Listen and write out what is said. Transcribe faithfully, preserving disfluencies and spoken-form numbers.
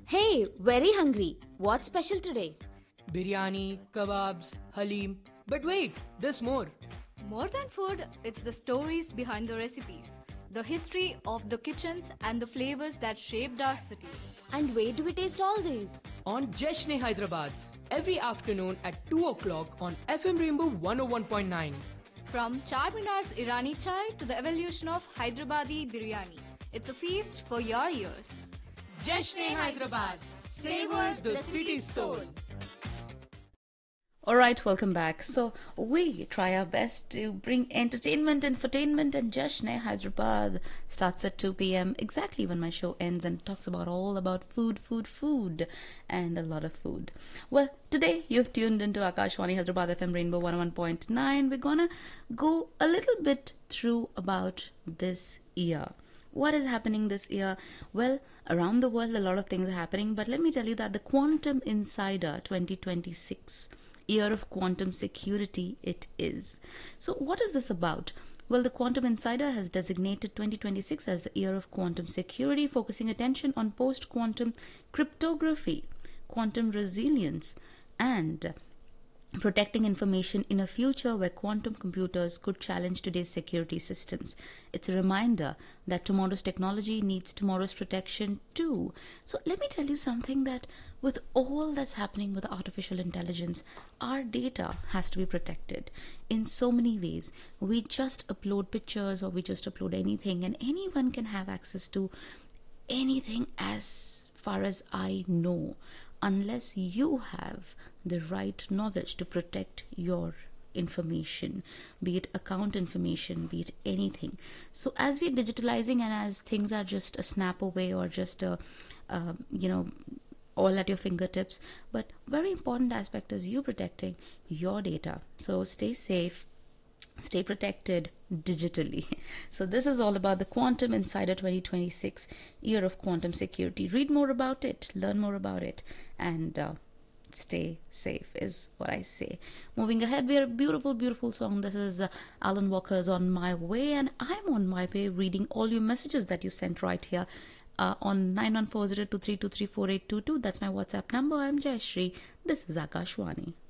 Hey, very hungry. What's special today? Biryani, kebabs, halim. But wait, there's more. More than food, it's the stories behind the recipes, the history of the kitchens, and the flavors that shaped our city. And where do we taste all these? On Jeshne Hyderabad, every afternoon at two o'clock on F M Rainbow one oh one point nine. From Charminar's Irani chai to the evolution of Hyderabadi biryani, it's a feast for your ears. Jeshne Hyderabad, savor the city's soul. Alright, welcome back. So, we try our best to bring entertainment, infotainment, and Jashne Hyderabad starts at two p.m. exactly when my show ends and talks about all about food, food, food, and a lot of food. Well, today you've tuned into Akashwani Hyderabad F M Rainbow one oh one point nine. We're gonna go a little bit through about this year. What is happening this year? Well, around the world, a lot of things are happening, but let me tell you that the Quantum Insider twenty twenty-six Year of Quantum Security it is. So what is this about? Well, the Quantum Insider has designated twenty twenty-six as the year of quantum security, focusing attention on post-quantum cryptography, quantum resilience, and protecting information in a future where quantum computers could challenge today's security systems. It's a reminder that tomorrow's technology needs tomorrow's protection too. So let me tell you something, that with all that's happening with artificial intelligence, our data has to be protected in so many ways. We just upload pictures or we just upload anything, and anyone can have access to anything as far as I know, unless you have the right knowledge to protect your information, be it account information, be it anything. So as we're digitalizing and as things are just a snap away or just a, uh, you know, all at your fingertips, but very important aspect is you protecting your data. So stay safe, stay protected digitally. So this is all about the Quantum Insider twenty twenty-six Year of Quantum Security. Read more about it, learn more about it, and uh, stay safe is what I say. Moving ahead, we are a beautiful, beautiful song. This is uh, Alan Walker's On My Way, and I'm on my way reading all your messages that you sent right here uh, on nine one four zero two three two three four eight two two. That's my WhatsApp number. I'm Jayashree. This is Akashwani.